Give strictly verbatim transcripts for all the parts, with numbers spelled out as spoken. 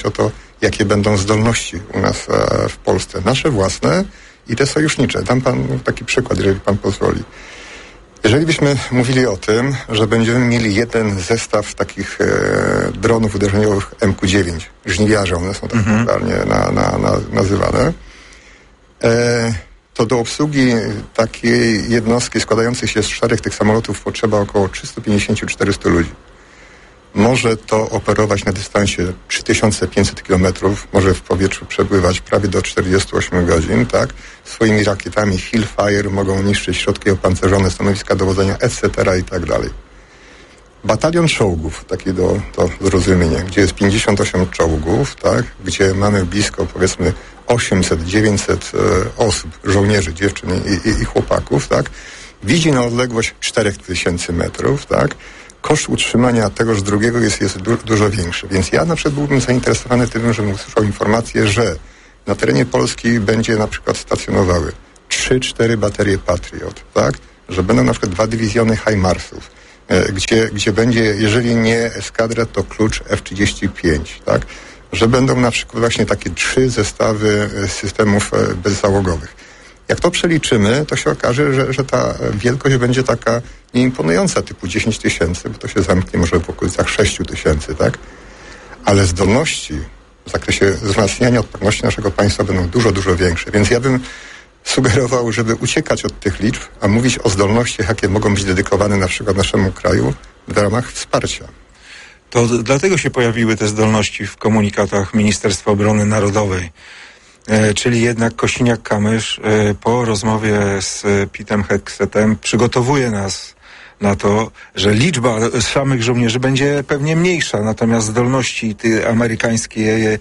o to, jakie będą zdolności u nas w Polsce. Nasze własne i te sojusznicze. Dam pan taki przykład, jeżeli pan pozwoli. Jeżeli byśmy mówili o tym, że będziemy mieli jeden zestaw takich e, dronów uderzeniowych M Q dziewięć, żniwiarze, one są tak mm-hmm. popularnie na, na, na, nazywane, e, to do obsługi takiej jednostki składającej się z czterech tych samolotów potrzeba około trzysta pięćdziesiąt do czterystu ludzi. Może to operować na dystansie trzy tysiące pięćset kilometrów, może w powietrzu przebywać prawie do czterdzieści osiem godzin, tak? Swoimi rakietami Hellfire mogą niszczyć środki opancerzone, stanowiska dowodzenia, et cetera i tak dalej. Batalion czołgów, taki do, do zrozumienia, gdzie jest pięćdziesiąt osiem czołgów, tak? Gdzie mamy blisko, powiedzmy, osiemset dziewięćset e, osób, żołnierzy, dziewczyn i, i, i chłopaków, tak? Widzi na odległość cztery tysiące metrów, tak? Koszt utrzymania tegoż drugiego jest, jest du- dużo większy. Więc ja na przykład byłbym zainteresowany tym, żebym usłyszał informację, że na terenie Polski będzie na przykład stacjonowały trzy cztery baterie Patriot, tak? Że będą na przykład dwa dywizjony HIMARS-ów, e, gdzie, gdzie będzie, jeżeli nie eskadra, to klucz F trzydzieści pięć, tak? Że będą na przykład właśnie takie trzy zestawy systemów e, bezzałogowych. Jak to przeliczymy, to się okaże, że, że ta wielkość będzie taka nieimponująca, typu dziesięć tysięcy, bo to się zamknie może w okolicach sześć tysięcy, tak? Ale zdolności w zakresie wzmacniania odporności naszego państwa będą dużo, dużo większe. Więc ja bym sugerował, żeby uciekać od tych liczb, a mówić o zdolnościach, jakie mogą być dedykowane na przykład naszemu kraju w ramach wsparcia. To dlatego się pojawiły te zdolności w komunikatach Ministerstwa Obrony Narodowej. E, czyli jednak Kosiniak-Kamysz e, po rozmowie z Petem Heksetem przygotowuje nas na to, że liczba samych żołnierzy będzie pewnie mniejsza, natomiast zdolności te amerykańskie e,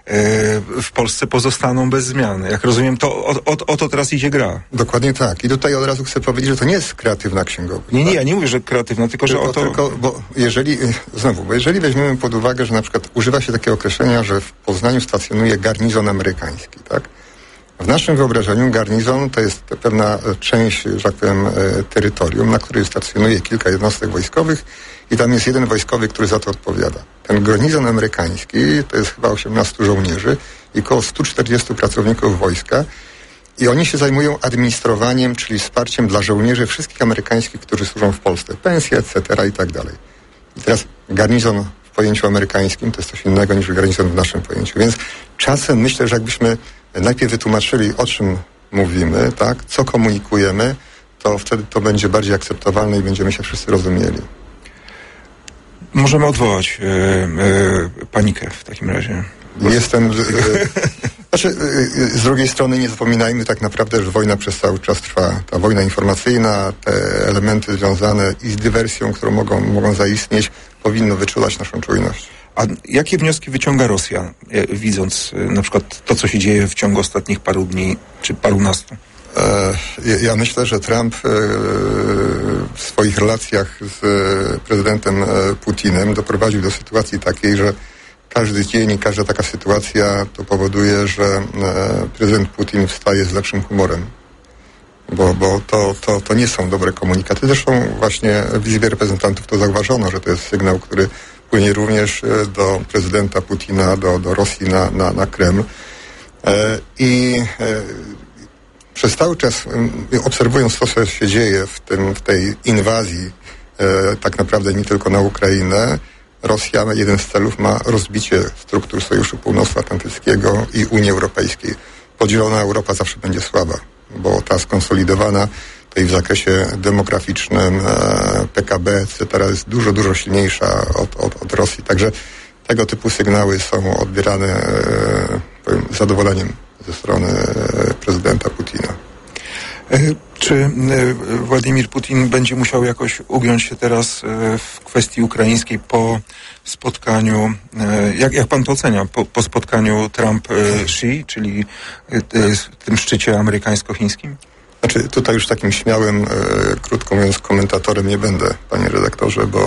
w Polsce pozostaną bez zmian. Jak rozumiem, to o, o, o to teraz idzie gra. Dokładnie tak. I tutaj od razu chcę powiedzieć, że to nie jest kreatywna księgowość. Nie, nie, tak? ja nie mówię, że kreatywna, tylko, tylko że o to... Tylko, bo jeżeli, znowu, bo jeżeli weźmiemy pod uwagę, że na przykład używa się takiego określenia, że w Poznaniu stacjonuje garnizon amerykański, tak? W naszym wyobrażeniu garnizon to jest pewna część, że tak powiem, terytorium, na której stacjonuje kilka jednostek wojskowych i tam jest jeden wojskowy, który za to odpowiada. Ten garnizon amerykański to jest chyba osiemnastu żołnierzy i około stu czterdziestu pracowników wojska i oni się zajmują administrowaniem, czyli wsparciem dla żołnierzy wszystkich amerykańskich, którzy służą w Polsce. Pensje, et cetera i tak dalej. I teraz garnizon w pojęciu amerykańskim to jest coś innego niż garnizon w naszym pojęciu. Więc czasem myślę, że jakbyśmy najpierw wytłumaczyli, o czym mówimy, tak, co komunikujemy, to wtedy to będzie bardziej akceptowalne i będziemy się wszyscy rozumieli. Możemy odwołać e, e, panikę w takim razie. Jestem... E, znaczy, e, z drugiej strony nie zapominajmy tak naprawdę, że wojna przez cały czas trwa. Ta wojna informacyjna, te elementy związane i z dywersją, które mogą, mogą zaistnieć, powinno wyczulać naszą czujność. A jakie wnioski wyciąga Rosja, widząc na przykład to, co się dzieje w ciągu ostatnich paru dni, czy parunastu? E, ja myślę, że Trump e, w swoich relacjach z prezydentem Putinem doprowadził do sytuacji takiej, że każdy dzień i każda taka sytuacja to powoduje, że e, prezydent Putin wstaje z lepszym humorem. Bo, bo to, to, to nie są dobre komunikaty. Zresztą właśnie w Izbie Reprezentantów to zauważono, że to jest sygnał, który płynie również do prezydenta Putina, do, do Rosji na, na, na Kreml. E, I e, przez cały czas e, obserwując to, co się dzieje w, tym, w tej inwazji, e, tak naprawdę nie tylko na Ukrainę, Rosja, jeden z celów ma rozbicie struktur Sojuszu Północnoatlantyckiego i Unii Europejskiej. Podzielona Europa zawsze będzie słaba, bo ta skonsolidowana i w zakresie demograficznym, e, P K B, et cetera jest dużo, dużo silniejsza od, od, od Rosji. Także tego typu sygnały są odbierane e, powiem, z zadowoleniem ze strony e, prezydenta Putina. E, czy e, Władimir Putin będzie musiał jakoś ugiąć się teraz e, w kwestii ukraińskiej po spotkaniu, e, jak, jak pan to ocenia, po, po spotkaniu Trump-Xi, czyli e, tym szczycie amerykańsko-chińskim? Znaczy, tutaj już takim śmiałym, e, krótko mówiąc, komentatorem nie będę, panie redaktorze, bo e,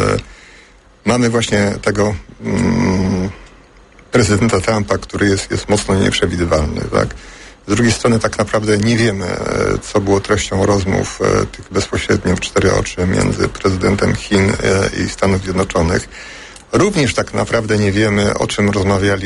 mamy właśnie tego mm, prezydenta Trumpa, który jest, jest mocno nieprzewidywalny, tak? Z drugiej strony tak naprawdę nie wiemy, e, co było treścią rozmów e, tych bezpośrednio w cztery oczy między prezydentem Chin e, i Stanów Zjednoczonych. Również tak naprawdę nie wiemy, o czym rozmawiali